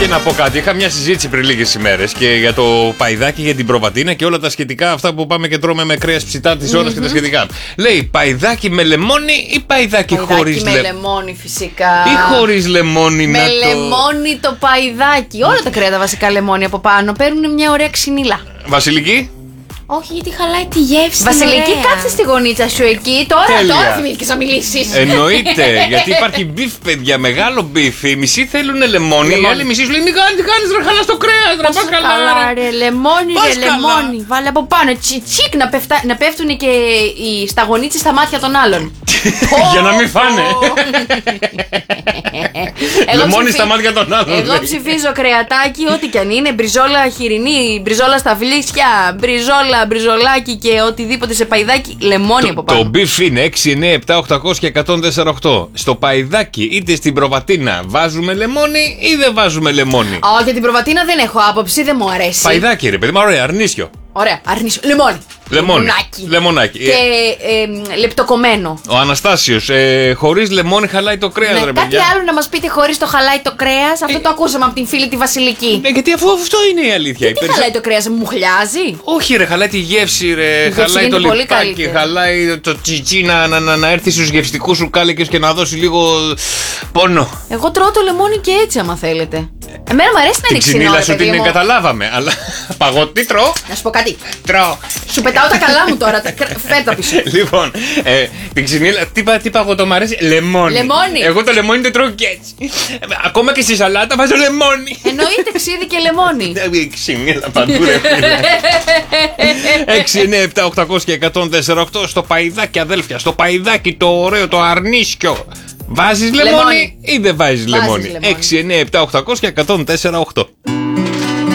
Και να πω κάτι, είχα μια συζήτηση πριν λίγες ημέρες και για το παϊδάκι, για την προβατίνα και όλα τα σχετικά, αυτά που πάμε και τρώμε με κρέας ψητά της ώρας και τα σχετικά. Λέει παϊδάκι με λεμόνι ή παϊδάκι χωρίς με λεμόνι, φυσικά. Ή χωρίς λεμόνι με λεμόνι το παϊδάκι. Όλα τα κρέατα βασικά λεμόνι από πάνω παίρνουν μια ωραία ξυνήλα. Βασιλική. Όχι, γιατί χαλάει τη γεύση. Βασιλική, κάτσε στη γωνίτσα σου εκεί. Τώρα θυμήθηκες να μιλήσεις. Εννοείται, γιατί υπάρχει μπιφ, παιδιά, μεγάλο μπιφ. Οι μισοί θέλουν λεμόνι, οι άλλοι μισοί σου λέει: Μην κάνεις, ρε, χαλάς το κρέας, ρε, πας καλά. Ρε, λεμόνι, λεμόνι. Βάλε από πάνω, τσιτσίκ, να πέφτουν και οι σταγονίτσες στα μάτια των άλλων. Για να μην φάνε. Λεμόνι στα μάτια των άλλων. Εγώ ψηφίζω κρεατάκι, ό,τι κι αν είναι. Μπριζόλα χοιρινή, μπριζόλα στα βλήσια, μπριζολάκι και οτιδήποτε σε παϊδάκι, λεμόνι από πάνω. Το μπιφ είναι 6, 9, 7, 800 και 104,8. Στο παϊδάκι είτε στην προβατίνα βάζουμε λεμόνι ή δεν βάζουμε λεμόνι. Για την προβατίνα δεν έχω άποψη, δεν μου αρέσει. Παϊδάκι, ρε παιδί μου, ωραία, αρνίσιο. Ωραία, αρνίσιο. Λεμόνι. Και λεπτοκομμένο. Ο Αναστάσιος, χωρίς λεμόνι χαλάει το κρέας, ρε παιδιά. Κάτι άλλο να μας πείτε χωρίς το χαλάει το κρέας. Αυτό το ακούσαμε από την φίλη τη Βασιλική. Γιατί αφού αυτό είναι η αλήθεια. Τι χαλάει το κρέας, μου χλιάζει. Όχι, ρε, χαλάει τη γεύση, ρε. Χαλάει το λιπάκι, χαλάει το τσιτσί να έρθει στους γευστικούς σου κάλικες και να δώσει λίγο πόνο. Εγώ τρώω το λεμόνι και έτσι, άμα θέλετε. Εμένα μου αρέσει να είναι ξινό. Την ξυνήλα σου την καταλάβαμε, αλλά παγωτή τρώω. Να σου πω κάτι. Τρώω. Σου πετάω τα καλά μου τώρα. Φέρτα πίσω. Λοιπόν, την ξυνήλα, τι παγωτό μου αρέσει, λεμόνι. Εγώ το λεμόνι το τρώω και έτσι. Ακόμα και στη σαλάτα βάζω λεμόνι. Εννοείται ξύδι και λεμόνι. Ξυνήλα παντού, ρε. 6, 9, 7, 800 και 104,8 στο παϊδάκι, adέλφια. Στο παϊδάκι το ωραίο, το αρνίσκιο. Βάζεις λεμόνι ή δεν βάζεις λεμόνι. 6, 9, 7, 800 και 104,8.